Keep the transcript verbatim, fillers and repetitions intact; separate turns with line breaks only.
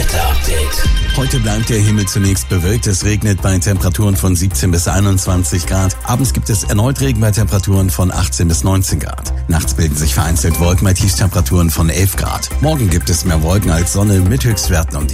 Wetter-Update.
Heute bleibt der Himmel zunächst bewölkt. Es regnet bei Temperaturen von siebzehn bis einundzwanzig Grad. Abends gibt es erneut Regen bei Temperaturen von achtzehn bis neunzehn Grad. Nachts bilden sich vereinzelt Wolken bei Tiefstemperaturen von elf Grad. Morgen gibt es mehr Wolken als Sonne mit Höchstwerten um die